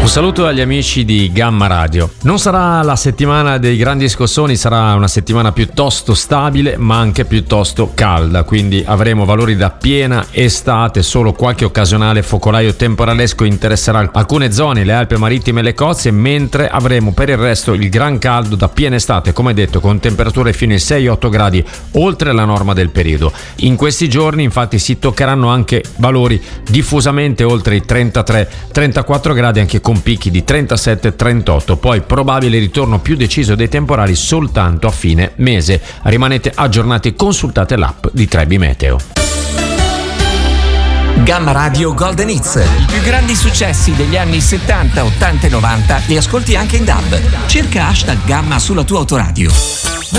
saluto agli amici di Gamma Radio. Non sarà la settimana dei grandi scossoni, sarà una settimana piuttosto stabile ma anche piuttosto calda, quindi avremo valori da piena estate, solo qualche occasionale focolaio temporalesco interesserà alcune zone, le Alpi marittime e le coste, mentre avremo per il resto il gran caldo da piena estate, come detto, con temperature fino ai 6-8 gradi oltre la norma del periodo. In questi giorni infatti si toccheranno anche valori diffusamente oltre i 33-34 gradi, anche con picchi di 37-38, poi probabile ritorno più deciso dei temporali soltanto a fine mese. Rimanete aggiornati, consultate l'app di Trebi Meteo. Gamma Radio Golden Hits, i più grandi successi degli anni 70, 80 e 90 li ascolti anche in DAB. Cerca #Gamma sulla tua autoradio.